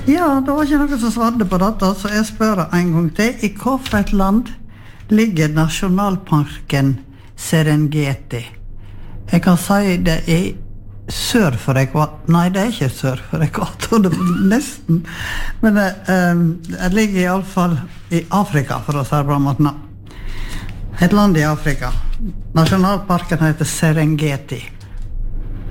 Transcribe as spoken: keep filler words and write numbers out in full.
Ja, det var ikke noe som svarte på dette, så jeg spør en gang til. I hvilket land ligger nasjonalparken Serengeti? Jeg kan si det er sør for ekvator. Nei, det er ikke sør for ekvator, det er nesten. Men det, um, det ligger i alle fall i Afrika, for å si det på en måte. Et land i Afrika. Nasjonalparken heter Serengeti.